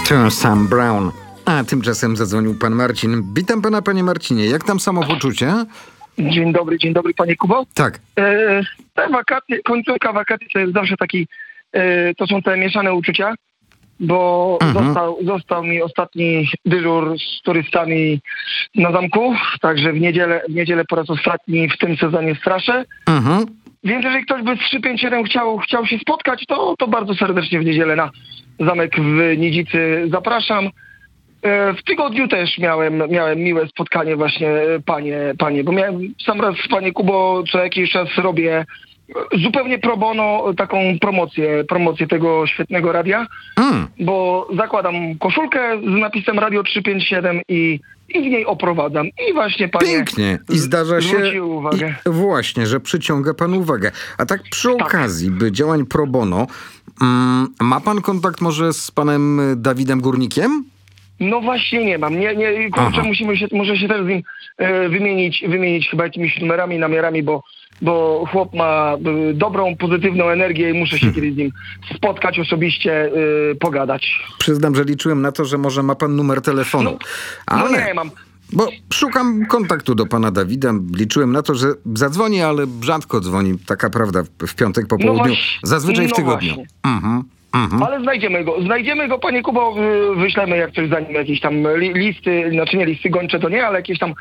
To Sam Brown. A tymczasem zadzwonił pan Marcin. Witam pana, panie Marcinie. Jak tam samopoczucie? Dzień dobry panie Kubo. Tak. Te wakacje, końcówka wakacji to jest zawsze taki, to są te mieszane uczucia, bo został mi ostatni dyżur z turystami na zamku, także w niedzielę po raz ostatni w tym sezonie straszę. Więc jeżeli ktoś by z 357 chciał się spotkać, to bardzo serdecznie w niedzielę na zamek w Nidzicy zapraszam. W tygodniu też miałem miłe spotkanie właśnie, panie, bo miałem sam raz, panie Kubo, co jakiś czas robię zupełnie pro bono taką promocję tego świetnego radia, bo zakładam koszulkę z napisem Radio 357 i w niej oprowadzam. I właśnie panie... Pięknie. I zdarza się uwagę. właśnie, że przyciąga pan uwagę. A tak przy okazji działań pro bono, ma pan kontakt może z panem Dawidem Górnikiem? No właśnie nie mam. Nie, kurczę, muszę się też z nim wymienić chyba jakimiś numerami, namiarami, bo chłop ma dobrą, pozytywną energię i muszę się kiedyś z nim spotkać osobiście, pogadać. Przyznam, że liczyłem na to, że może ma pan numer telefonu. No nie mam. Bo szukam kontaktu do pana Dawida. Liczyłem na to, że zadzwoni, ale rzadko dzwoni. Taka prawda, w piątek po południu. Zazwyczaj w tygodniu. Ale znajdziemy go, panie Kubo, wyślemy jak coś za nim jakieś tam listy, znaczy nie listy gończe to nie, ale jakieś tam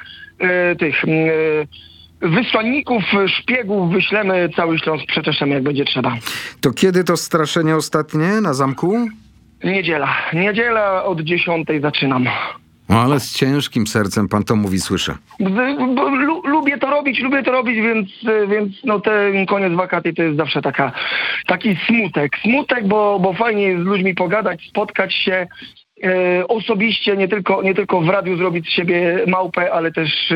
wysłanników, szpiegów wyślemy, cały Śląsk przeczeszemy jak będzie trzeba. To kiedy to straszenie ostatnie na zamku? Niedziela od 10 zaczynam. Ale z ciężkim sercem pan to mówi, słyszę. Lubię to robić, więc no ten koniec wakacji to jest zawsze taki smutek, bo fajnie jest z ludźmi pogadać, spotkać się osobiście, nie tylko w radiu zrobić z siebie małpę, ale też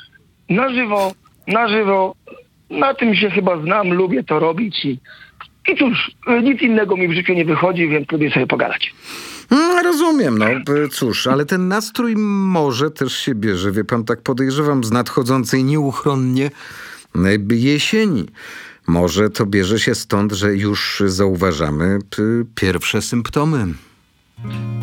na żywo. Na tym się chyba znam, lubię to robić i cóż, nic innego mi w życiu nie wychodzi, więc lubię sobie pogadać. Rozumiem, no cóż, ale ten nastrój może też się bierze, wie pan, tak podejrzewam, z nadchodzącej nieuchronnie jesieni. Może to bierze się stąd, że już zauważamy pierwsze symptomy.